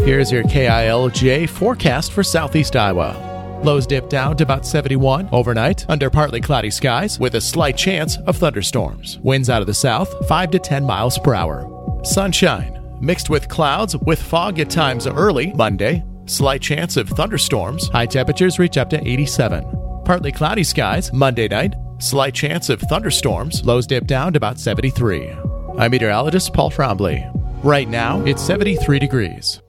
Here's your KILJ forecast for southeast Iowa. Lows dip down to about 71 overnight under partly cloudy skies with a slight chance of thunderstorms. Winds out of the south 5 to 10 miles per hour. Sunshine mixed with clouds with fog at times early Monday. Slight chance of thunderstorms. High temperatures reach up to 87. Partly cloudy skies Monday night. Slight chance of thunderstorms. Lows dip down to about 73. I'm meteorologist Paul Trombley. Right now, it's 73 degrees.